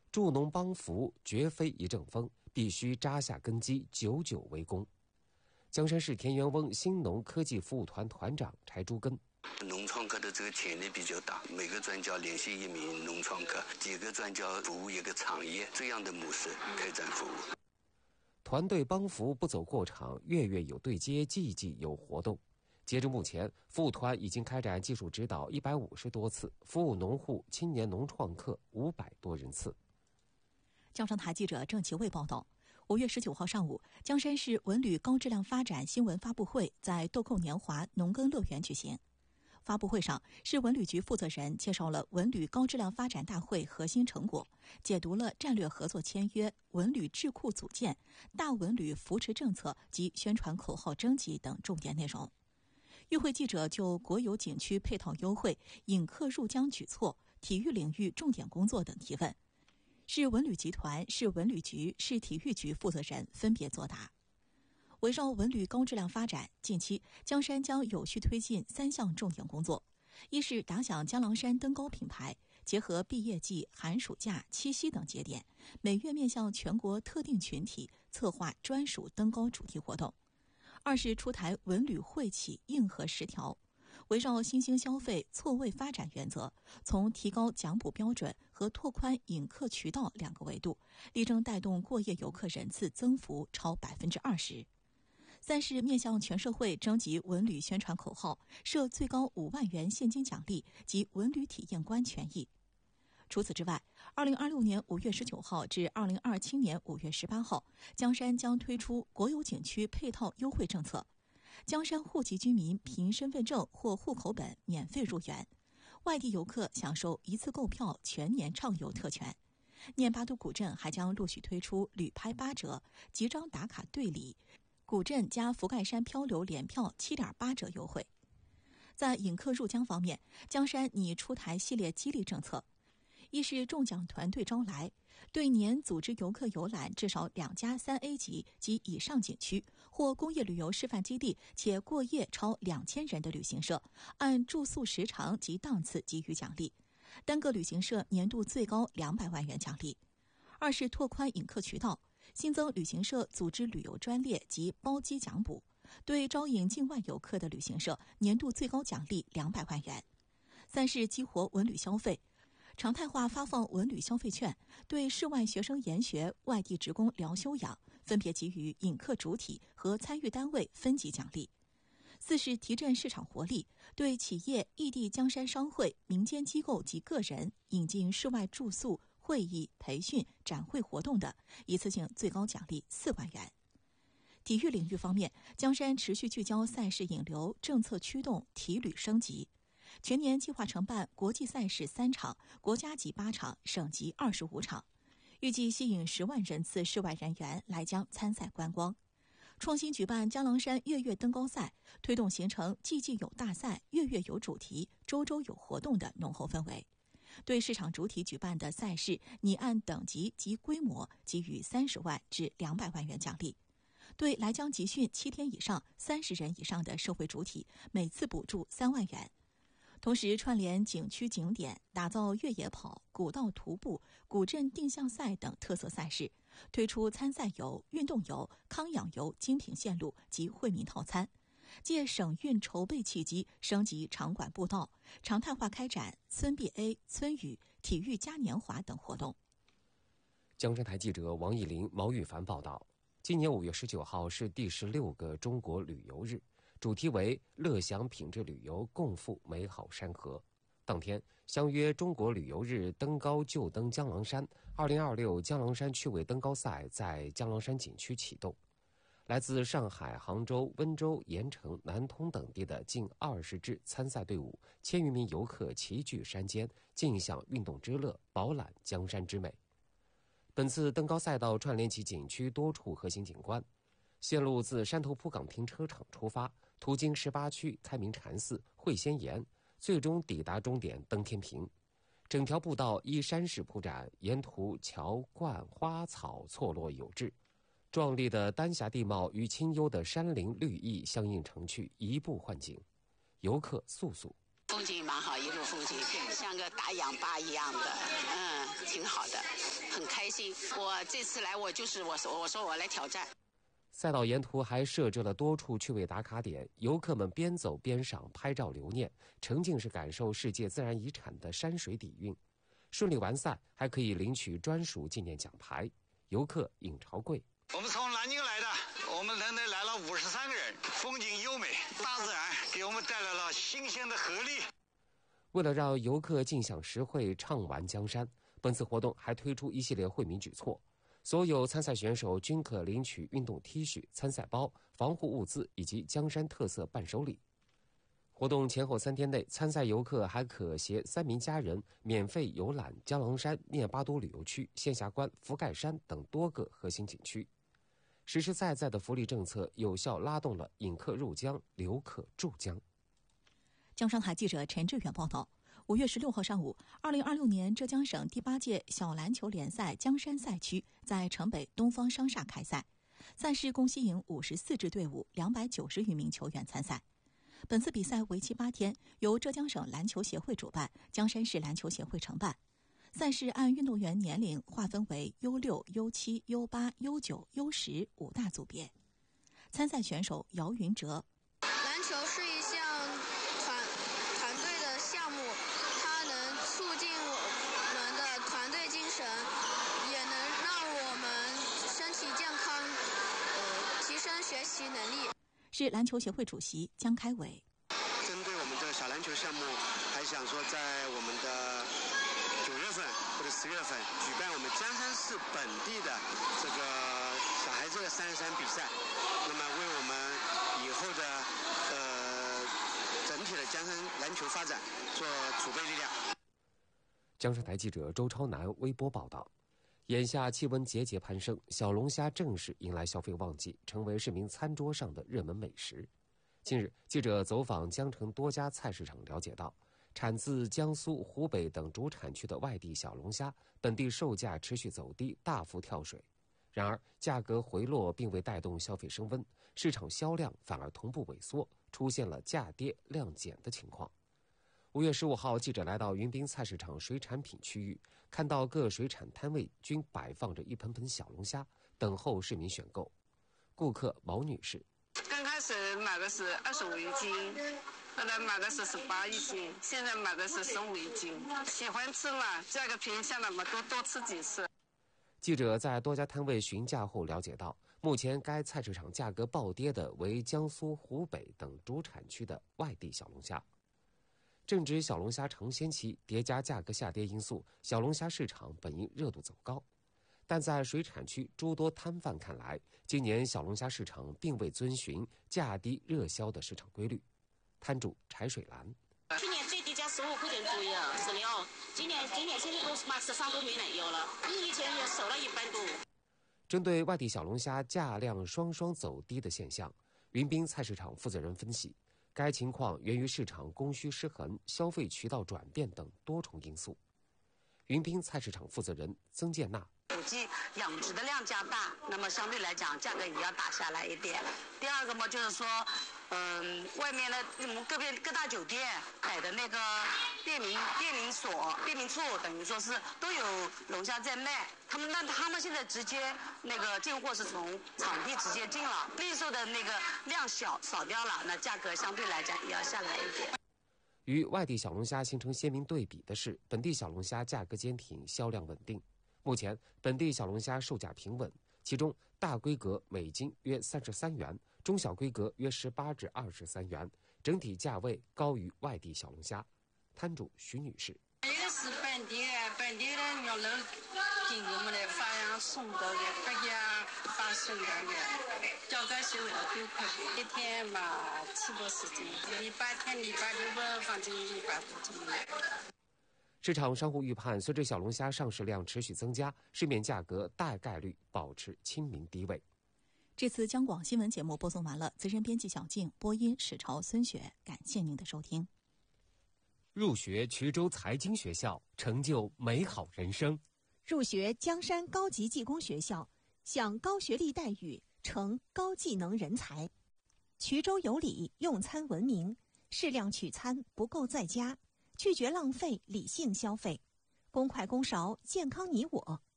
助农帮扶绝非一阵风，必须扎下根基，久久为功。江山市田园翁新农科技服务团团长柴朱根。 农创客的这个潜力比较大，每个专家联系一名农创客，几个专家服务一个产业，这样的模式开展服务。 团队帮扶不走过场，月月有对接，季季有活动。截至目前，服务团已经开展技术指导150多次，服务农户、青年农创客500多人次。 江商台记者郑其卫报道，5月19号上午，江山市文旅高质量发展新闻发布会在豆蔻年华农耕乐园举行。发布会上，市文旅局负责人介绍了文旅高质量发展大会核心成果，解读了战略合作签约、文旅智库组建、大文旅扶持政策及宣传口号征集等重点内容。与会记者就国有景区配套优惠、引客入疆举措、体育领域重点工作等提问。市文旅集团、市文旅局、市体育局负责人分别作答。围绕文旅高质量发展，近期江山将有序推进3项重点工作：一是打响江郎山登高品牌，结合毕业季、寒暑假、七夕等节点，每月面向全国特定群体策划专属登高主题活动；二是出台文旅惠企硬核10条，围绕新兴消费错位发展原则，从提高奖补标准和拓宽引客渠道2个维度，力争带动过夜游客人次增幅超20%。三是面向全社会征集文旅宣传口号，设最高5万元现金奖励及文旅体验官权益。除此之外，2026年5月19号至2027年5月18号，江山将推出国有景区配套优惠政策。江山户籍居民凭身份证或户口本免费入园，外地游客享受一次购票全年畅游特权。念巴都古镇还将陆续推出旅拍8折、集章打卡队礼、古镇加福盖山漂流联票7.8折优惠。在引客入疆方面，江山拟出台系列激励政策。一是中奖团队招来，对年组织游客游览至少2家3A 级及以上景区或工业旅游示范基地且过夜超2000人的旅行社，按住宿时长及档次给予奖励，单个旅行社年度最高200万元奖励。二是拓宽引客渠道，新增旅行社组织旅游专列及包机奖补，对招引境外游客的旅行社年度最高奖励200万元。三是激活文旅消费，常态化发放文旅消费券，对室外学生研学、外地职工聊休养分别给予引客主体和参与单位分级奖励。四是提振市场活力，对企业、异地江山商会、民间机构及个人引进室外住宿、会议、培训、展会活动的，一次性最高奖励4万元。体育领域方面，江山持续聚焦赛事引流，政策驱动体旅升级。全年计划承办国际赛事3场，国家级8场，省级25场，预计吸引10万人次室外人员来江参赛观光。创新举办江郎山月月登高赛，推动形成季季有大赛、月月有主题、周周有活动的浓厚氛围。对市场主体举办的赛事，拟按等级及规模给予30万至200万元奖励。对来江集训7天以上、30人以上的社会主体，每次补助3万元。同时串联景区景点，打造越野跑、古道徒步、古镇定向赛等特色赛事，推出参赛游、运动游、康养游精品线路及惠民套餐，借省运筹备契机升级场馆步道，常态化开展村 BA、村语、体育嘉年华等活动。 江山台记者王艺林、毛玉凡报道，今年5月19号是第16个中国旅游日，主题为乐享品质旅游，共赴美好山河。当天，相约中国旅游日登高就登江郎山2026江郎山趣味登高赛在江郎山景区启动。来自上海、杭州、温州、盐城、南通等地的近20支参赛队伍，1000余名游客齐聚山间，尽享运动之乐，饱览江山之美。本次登高赛道串联起景区多处核心景观，线路自山头铺港停车场出发，途经18区开明禅寺、会仙岩，最终抵达终点登天平。整条步道依山势铺展，沿途桥观花草错落有致，壮丽的丹霞地貌与清幽的山林绿意相映成趣，一步换景，游客速速。 风风景蛮好，一路风景像个大氧吧一样的，挺好的，很开心。我这次来，我说我来挑战。 赛道沿途还设置了多处趣味打卡点，游客们边走边赏拍照留念，沉浸式感受世界自然遗产的山水底蕴。顺利完赛还可以领取专属纪念奖牌。游客尹朝贵： 我们从南京来的，我们来了53个人，风景优美，大自然给我们带来了新鲜的活力。 为了让游客尽享实惠畅玩江山，本次活动还推出一系列惠民举措。所有参赛选手均可领取运动 T 恤、参赛包、防护物资以及江山特色伴手礼。活动前后3天内，参赛游客还可携3名家人免费游览江郎山、聂巴都旅游区、仙霞关、福盖山等多个核心景区。实实在在的福利政策有效拉动了引客入江、留客驻江。 江商台记者陈志远报道。5月16号上午，2026年浙江省第8届小篮球联赛江山赛区在城北东方商厦开赛，赛事共吸引54支队伍，290余名球员参赛。本次比赛为期8天，由浙江省篮球协会主办，江山市篮球协会承办。赛事按运动员年龄划分为U6、U7、U8、U9、U10 5大组别。参赛选手姚云哲： 篮球是一项团队的项目，它能促进我们的团队精神，也能让我们身体健康，提升学习能力。 是篮球协会主席江开伟。 针对我们的小篮球项目，还想说在我们的9月份或者10月份举办我们江山市本地的这个小孩子的3x3比赛，那么为我们以后的整体的江山篮球发展做储备力量。 江山台记者周超南微博报道。眼下气温节节攀升，小龙虾正式迎来消费旺季，成为市民餐桌上的热门美食。近日，记者走访江城多家菜市场了解到，产自江苏、湖北等主产区的外地小龙虾，本地售价持续走低，大幅跳水。然而，价格回落并未带动消费升温，市场销量反而同步萎缩，出现了价跌量减的情况。5月15号，记者来到云滨菜市场水产品区域，看到各水产摊位均摆放着一盆盆小龙虾，等候市民选购。顾客毛女士： 刚开始买的是25一斤，后来买的是18一斤，现在买的是15一斤。喜欢吃嘛，价格便宜下来嘛，多吃几次。 记者在多家摊位询价后了解到，目前该菜市场价格暴跌的为江苏、湖北等主产区的外地小龙虾。正值小龙虾尝鲜期，叠加价格下跌因素，小龙虾市场本应热度走高。但在水产区诸多摊贩看来，今年小龙虾市场并未遵循价低热销的市场规律。摊主柴水兰： 去年最低价15块钱左右，16。今年现在都是13都没人有了，比以前也少了1半多。 针对外地小龙虾价量双双走低的现象，云滨菜市场负责人分析，该情况源于市场供需失衡、消费渠道转变等多重因素。云滨菜市场负责人曾建娜： 估计养殖的量加大，那么相对来讲价格也要打下来一点。第二个嘛，就是说，外面的各大酒店摆的那个便民处，等于说是都有龙虾在卖。他们现在直接那个进货是从场地直接进了，零售的那个量少掉了，那价格相对来讲也要下来一点。 与外地小龙虾形成鲜明对比的是，本地小龙虾价格坚挺，销量稳定。目前本地小龙虾售价平稳，其中大规格每斤约33元，中小规格约18至23元，整体价位高于外地小龙虾。摊主徐女士： 这个是本地的鸟肉，给我们来发扬送到的国家发送的，价格是9块，一天嘛7、8十斤，礼拜天、礼拜六吧，反正100多斤。 市场商户预判，随着小龙虾上市量持续增加，市面价格大概率保持亲民低位。 这次江广新闻节目播送完了，资深编辑小静，播音史朝、孙雪，感谢您的收听。 入学衢州财经学校，成就美好人生。 入学江山高级技工学校，享高学历待遇，成高技能人才。衢州有礼，用餐文明， 适量取餐，不够在家，拒绝浪费，理性消费，公筷公勺，健康你我。